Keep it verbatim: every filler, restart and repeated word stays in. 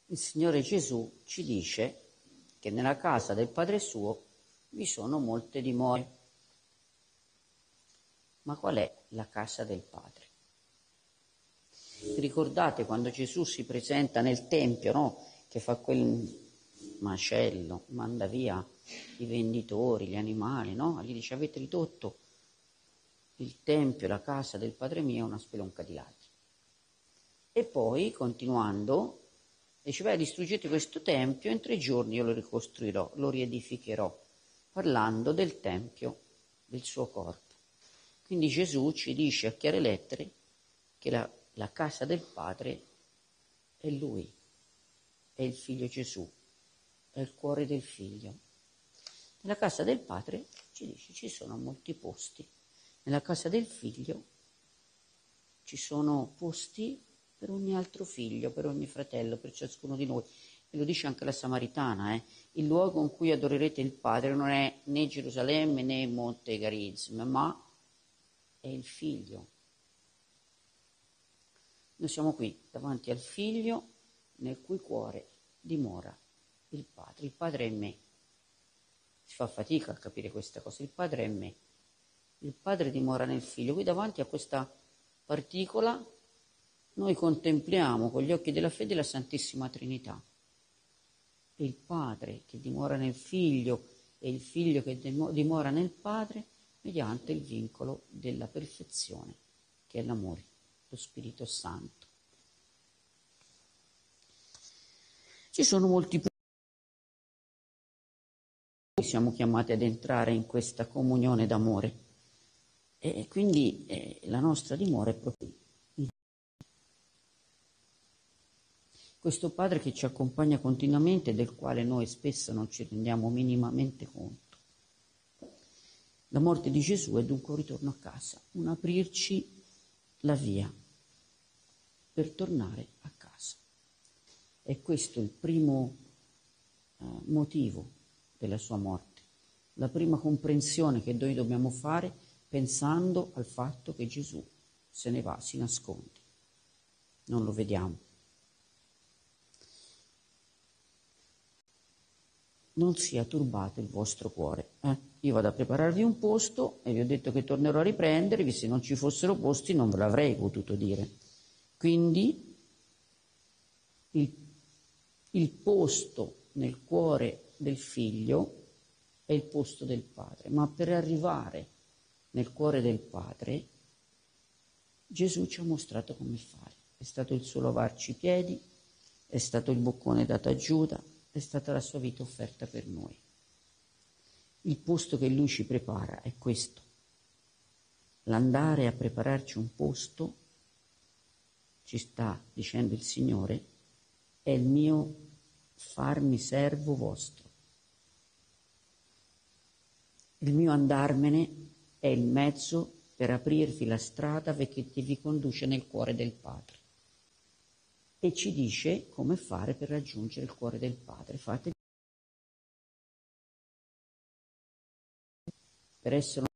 il Signore Gesù ci dice che nella casa del Padre suo vi sono molte dimore. Ma qual è la casa del Padre? Ricordate quando Gesù si presenta nel Tempio, no? Che fa quel macello, manda via i venditori, gli animali, no? Gli dice: avete ridotto il Tempio, la casa del Padre mio, a una spelonca di ladri. E poi, continuando, dice: beh, distruggete questo Tempio, in tre giorni io lo ricostruirò, lo riedificherò, parlando del Tempio del suo corpo. Quindi Gesù ci dice a chiare lettere che la, la casa del Padre è Lui, è il Figlio Gesù, è il cuore del Figlio. Nella casa del Padre, ci dice, ci sono molti posti. Nella casa del Figlio ci sono posti per ogni altro figlio, per ogni fratello, per ciascuno di noi. E lo dice anche la Samaritana, eh? Il luogo in cui adorerete il Padre non è né Gerusalemme né Monte Garizim, ma è il Figlio. Noi siamo qui davanti al Figlio nel cui cuore dimora il Padre. Il Padre è me. Si fa fatica a capire questa cosa. Il Padre è me. Il Padre dimora nel Figlio. Qui davanti a questa particola noi contempliamo con gli occhi della fede la Santissima Trinità. E il Padre che dimora nel Figlio e il Figlio che dimora nel Padre mediante il vincolo della perfezione, che è l'amore, lo Spirito Santo. Ci sono molti punti. Siamo chiamati ad entrare in questa comunione d'amore e quindi eh, la nostra dimora è proprio questo Padre che ci accompagna continuamente e del quale noi spesso non ci rendiamo minimamente conto. La morte di Gesù è dunque un ritorno a casa, un aprirci la via per tornare a casa. È questo il primo eh, motivo della sua morte, la prima comprensione che noi dobbiamo fare pensando al fatto che Gesù se ne va, si nasconde, non lo vediamo. Non sia turbato il vostro cuore. Eh? Io vado a prepararvi un posto e vi ho detto che tornerò a riprendervi, se non ci fossero posti non ve l'avrei potuto dire. Quindi il, il posto nel cuore del figlio è il posto del padre, ma per arrivare nel cuore del padre Gesù ci ha mostrato come fare. È stato il suo lavarci i piedi, è stato il boccone dato a Giuda, è stata la sua vita offerta per noi. Il posto che lui ci prepara è questo. L'andare a prepararci un posto, ci sta dicendo il Signore, è il mio farmi servo vostro. Il mio andarmene è il mezzo per aprirvi la strada che vi conduce nel cuore del Padre. E ci dice come fare per raggiungere il cuore del Padre. Fate per essere